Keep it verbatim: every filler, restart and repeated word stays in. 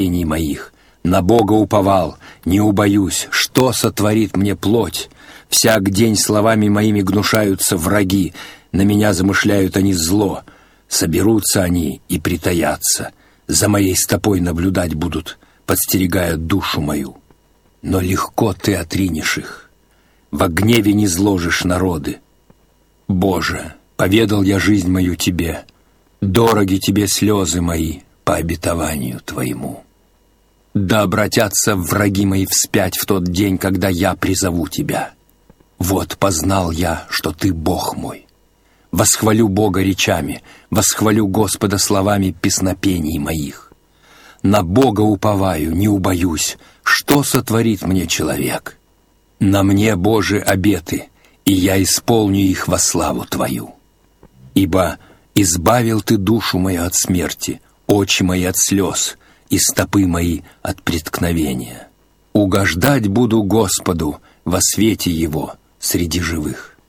моих. На Бога уповал, не убоюсь, что сотворит мне плоть. Всяк день словами моими гнушаются враги, на меня замышляют они зло. Соберутся они и притаятся, за моей стопой наблюдать будут, подстерегая душу мою. Но легко ты отринешь их, во гневе не зложишь народы. Боже, поведал я жизнь мою тебе, дороги тебе слезы мои по обетованию твоему. Да обратятся враги мои вспять в тот день, когда я призову тебя. Вот познал я, что ты Бог мой. Восхвалю Бога речами, восхвалю Господа словами песнопений моих. На Бога уповаю, не убоюсь, что сотворит мне человек. На мне Божьи обеты, и я исполню их во славу Твою. Ибо избавил Ты душу мою от смерти, очи мои от слез, и стопы мои от преткновения. Угождать буду Господу во свете Его среди живых.